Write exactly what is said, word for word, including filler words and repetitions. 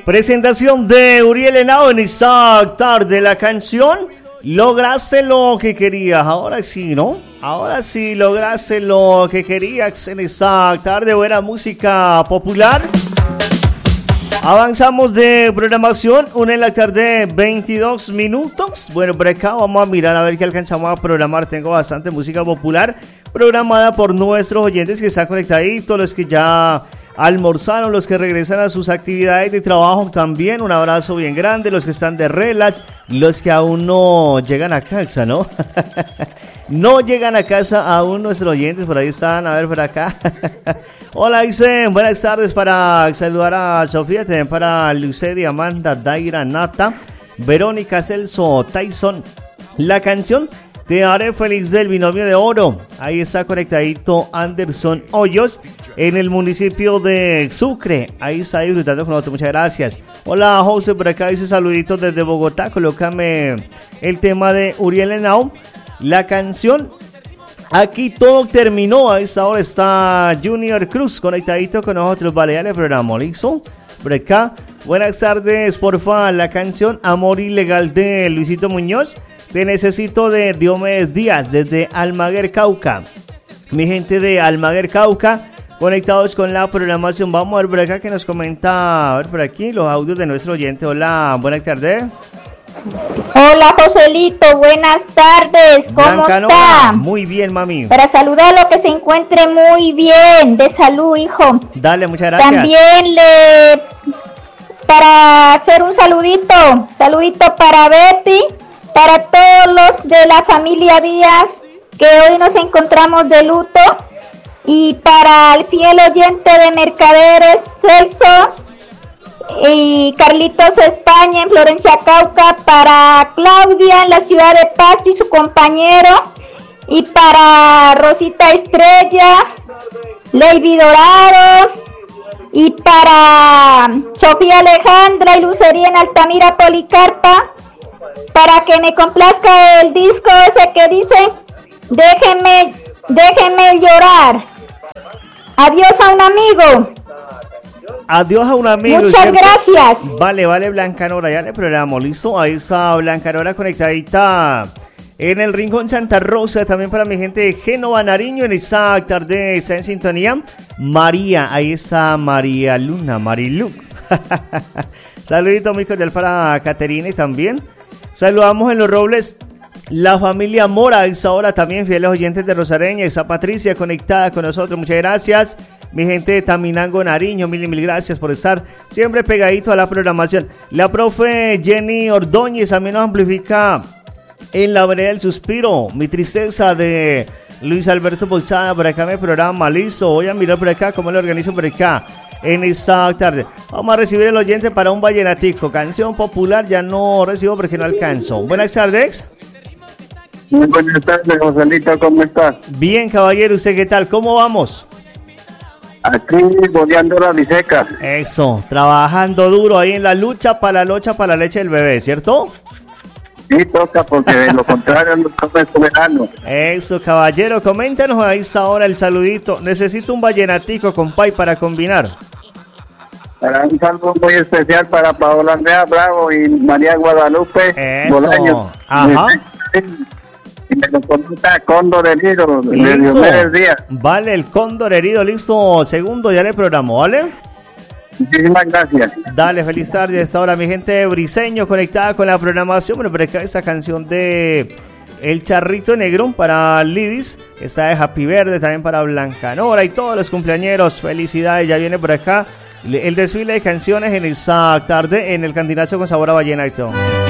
Presentación de Uriel Henao en esa tarde. La canción Lograste lo que querías. Ahora sí, ¿no? Ahora sí, lograste lo que querías en esa tarde. Buena música popular. Avanzamos de programación, una en la tarde, veintidós minutos. Bueno, por acá vamos a mirar a ver qué alcanzamos a programar. Tengo bastante música popular programada por nuestros oyentes que están conectaditos, los que ya almorzaron, los que regresan a sus actividades de trabajo también. Un abrazo bien grande, los que están de relax, los que aún no llegan a casa, ¿no? No llegan a casa aún nuestros oyentes, por ahí están, a ver por acá. Hola, dicen, buenas tardes para saludar a Sofía, también para Lucedia, Amanda, Daira, Nata, Verónica, Celso, Tyson. La canción Te haré feliz del binomio de oro. Ahí está conectadito Anderson Hoyos en el municipio de Sucre. Ahí está disfrutando con nosotros. Muchas gracias. Hola, José, por acá dice saluditos desde Bogotá. Colócame el tema de Uriel Henao. La canción Aquí todo terminó. A esta hora está Junior Cruz conectadito con nosotros. Vale, ya le programo. ¿Listo? Por acá. Buenas tardes, porfa. La canción Amor Ilegal de Luisito Muñoz. Te necesito de Diomedes Díaz desde Almaguer, Cauca. Mi gente de Almaguer, Cauca, conectados con la programación. Vamos a ver por acá que nos comenta, a ver por aquí, los audios de nuestro oyente. Hola, buenas tardes. Hola, Joselito, buenas tardes. ¿Cómo Blanca, está? No, muy bien, mami. Para saludarlo, que se encuentre muy bien. De salud, hijo. Dale, muchas gracias. También le... Para hacer un saludito. Saludito para Betty. Para todos los de la familia Díaz, que hoy nos encontramos de luto. Y para el fiel oyente de Mercaderes, Celso. Y Carlitos España en Florencia, Cauca. Para Claudia en la ciudad de Pasto y su compañero. Y para Rosita Estrella, Lady Dorado. Y para Sofía Alejandra y Lucería en Altamira, Policarpa. Para que me complazca el disco ese que dice Déjenme, déjenme llorar. Adiós a un amigo. Adiós a un amigo. Muchas ¿cierto? Gracias. Vale, vale, Blanca Nora, ya le programamos, listo. Ahí está Blanca Nora conectadita en el Rincón Santa Rosa. También para mi gente de Génova, Nariño, en esa tarde está en sintonía. María, ahí está María Luna, Marilu. Saludito muy cordial para Caterina y también. Saludamos en Los Robles la familia Mora, a esa hora también fieles oyentes de Rosareña, esa Patricia conectada con nosotros, muchas gracias. Mi gente de Taminango, Nariño, mil y mil gracias por estar siempre pegadito a la programación. La profe Jenny Ordóñez también nos amplifica en la vereda del suspiro. Mi tristeza de Luis Alberto Posada, por acá me programa, listo. Voy a mirar por acá cómo lo organizo por acá en esta tarde. Vamos a recibir el oyente para un vallenatico. Canción popular ya no recibo porque no alcanzo. Buenas tardes. Muy buenas tardes, Joselito, ¿cómo estás? Bien, caballero, ¿usted qué tal? ¿Cómo vamos? Aquí boleando la biseca. Eso, trabajando duro ahí en la lucha para la locha para la leche del bebé, ¿cierto? Sí, toca, porque de lo contrario no come soberano. Eso, caballero, coméntanos ahí ahora el saludito. Necesito un vallenatico, compay, para combinar. Para un saludo muy especial para Paola Andrea Bravo y María Guadalupe Bolaño. Ajá. Y me lo comenta Cóndor Herido de Diomedes Díaz. Vale, el Cóndor Herido, listo. Segundo, ya le programo, ¿vale? Muchísimas gracias. Dale, feliz tarde a esta hora, mi gente de Briseño conectada con la programación. Bueno, pero acá esa canción de El Charrito Negro para Lidis, está de Happy Verde, también para Blanca Nora y todos los cumpleañeros. Felicidades, ya viene por acá el desfile de canciones en esta tarde en el Cantinazo con sabor a vallenato.